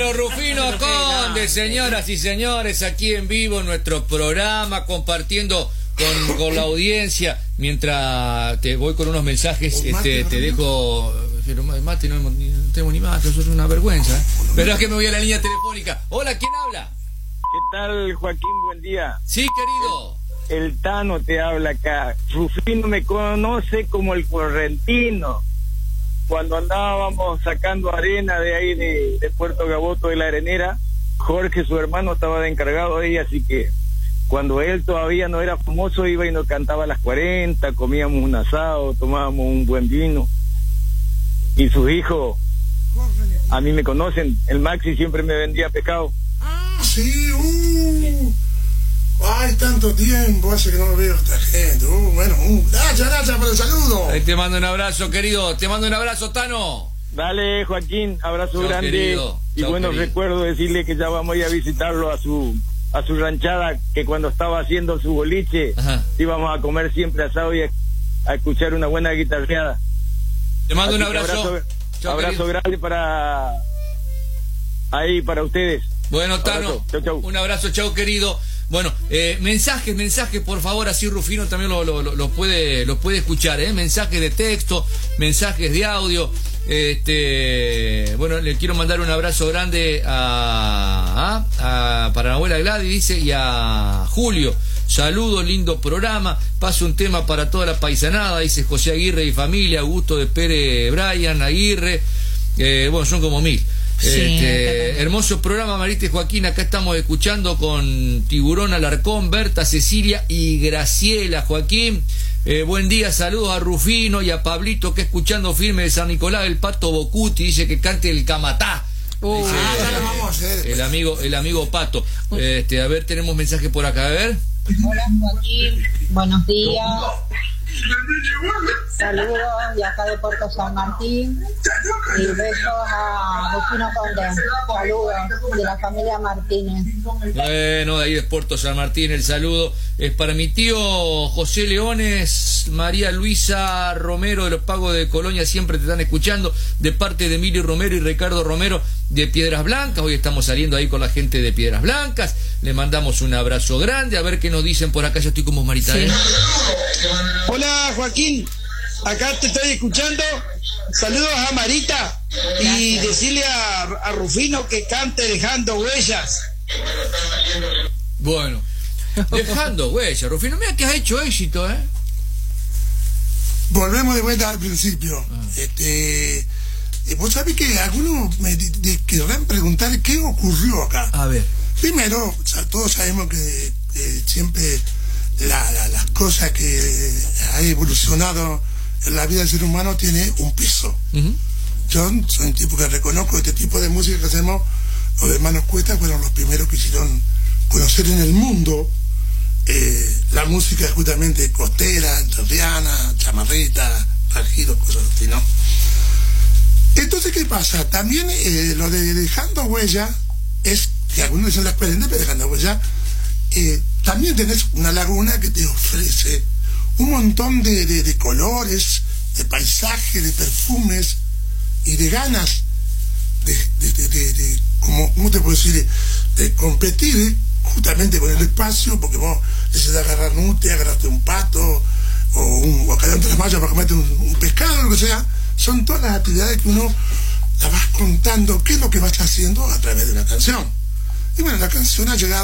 Bueno, Rufino Conde, señoras y señores, aquí en vivo en nuestro programa, compartiendo con la audiencia. Mientras te voy con unos mensajes, te dejo. Pero mate, no tenemos ni mate, eso es una vergüenza. Pero es que me voy a la línea telefónica. Hola, ¿quién habla? ¿Qué tal, Joaquín? Buen día. Sí, querido. El Tano te habla acá. Rufino me conoce como el correntino. Cuando andábamos sacando arena de ahí de Puerto Gaboto de la Arenera, Jorge, su hermano, estaba de encargado de ella, así que cuando él todavía no era famoso, iba y nos cantaba a las 40, comíamos un asado, tomábamos un buen vino. Y sus hijos, a mí me conocen, el Maxi siempre me vendía pescado. Ah, sí, ay, tanto tiempo hace que no veo a esta gente. Bueno, gracias por el saludo. Ahí te mando un abrazo, querido. Te mando un abrazo, Tano. Dale, Joaquín, abrazo grande. Querido. Y buenos recuerdos, decirle que ya vamos a ir a visitarlo a su ranchada, que cuando estaba haciendo su boliche, íbamos a comer siempre asado y a escuchar una buena guitarreada. Te mando un abrazo. Abrazo grande para ustedes. Bueno, Tano, chau. Un abrazo, chau, querido. Bueno, mensajes, por favor, así Rufino también los puede escuchar, mensajes de texto, mensajes de audio. Bueno, le quiero mandar un abrazo grande para la abuela Gladys, dice, y a Julio. Saludos, lindo programa. Paso un tema para toda la paisanada, dice José Aguirre y familia, Augusto de Pérez, Brian Aguirre. Bueno, son como 1000. Sí, hermoso programa, Marita y Joaquín. Acá estamos escuchando con Tiburón, Alarcón, Berta, Cecilia y Graciela. Joaquín, buen día, saludos a Rufino y a Pablito, que escuchando firme de San Nicolás, el Pato Bocuti, dice que cante el Camatá. El amigo Pato. A ver, tenemos mensaje por acá, a ver. Hola, Joaquín, buenos días. Saludos de acá de Puerto San Martín y besos a Rufino Conde. Saludos de la familia Martínez. Bueno, de ahí de Puerto San Martín el saludo es para mi tío José Leones, María Luisa Romero de los Pagos de Colonia, siempre te están escuchando, de parte de Emilio Romero y Ricardo Romero de Piedras Blancas. Hoy estamos saliendo ahí con la gente de Piedras Blancas, le mandamos un abrazo grande, a ver qué nos dicen por acá. Yo estoy como Marita. Sí. Hola, Joaquín, acá te estoy escuchando. Saludos a Marita y decirle a Rufino que cante Dejando Huellas. Bueno, Dejando Huellas, Rufino, mira que has hecho éxito, Volvemos de vuelta al principio. Vos sabés que algunos me querrán preguntar qué ocurrió acá. A ver. Primero, todos sabemos que siempre las cosas que ha evolucionado en la vida del ser humano tiene un piso. Yo soy un tipo que reconozco este tipo de música que hacemos. Los hermanos Cuesta fueron los primeros que hicieron conocer en el mundo la música justamente costera, entrerriana, chamarrita, rajido, cosas así, ¿no? Entonces, ¿qué pasa? También lo de Dejando Huella es que algunos dicen las 40, pero Dejando Huella también tenés una laguna que te ofrece un montón de colores, de paisajes, de perfumes y de ganas de ¿cómo te puedo decir? De competir justamente con el espacio, porque vos necesitas agarrar nute, agarrarte un pato o caer entre las mallas para comerte un pescado, lo que sea. Son todas las actividades que uno la vas contando, qué es lo que vas haciendo a través de una canción. Y bueno, la canción ha llegado